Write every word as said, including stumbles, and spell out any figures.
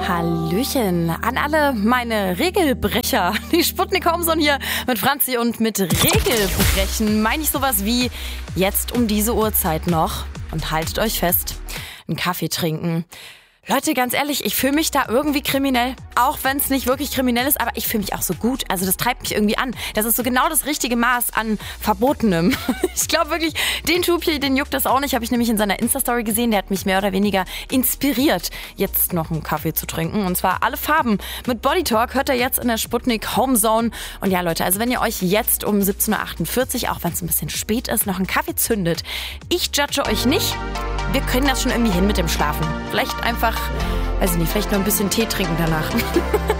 Hallöchen an alle meine Regelbrecher. Die Sputnik Homezone hier mit Franzi und mit Regelbrechen meine ich sowas wie jetzt um diese Uhrzeit noch und haltet euch fest, einen Kaffee trinken. Leute, ganz ehrlich, ich fühle mich da irgendwie kriminell, auch wenn es nicht wirklich kriminell ist, aber ich fühle mich auch so gut. Also das treibt mich irgendwie an. Das ist so genau das richtige Maß an Verbotenem. Ich glaube wirklich, den Typ hier, den juckt das auch nicht. Habe ich nämlich in seiner Insta-Story gesehen. Der hat mich mehr oder weniger inspiriert, jetzt noch einen Kaffee zu trinken. Und zwar alle Farben. Mit Body Talk hört er jetzt in der Sputnik Homezone. Und ja, Leute, also wenn ihr euch jetzt um siebzehn Uhr achtundvierzig, auch wenn es ein bisschen spät ist, noch einen Kaffee zündet, ich judge euch nicht. Wir können das schon irgendwie hin mit dem Schlafen. Vielleicht einfach, weiß ich nicht, vielleicht nur ein bisschen Tee trinken danach.